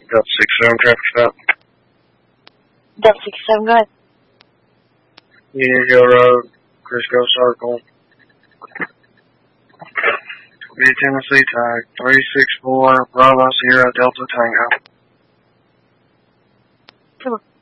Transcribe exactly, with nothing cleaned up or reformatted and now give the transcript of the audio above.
Delta six seven traffic stop. Delta six seven, go ahead. Union Hill Road, Crisco Circle. Mid Tennessee tag three six four Bravo Sierra Delta Tango. Come on.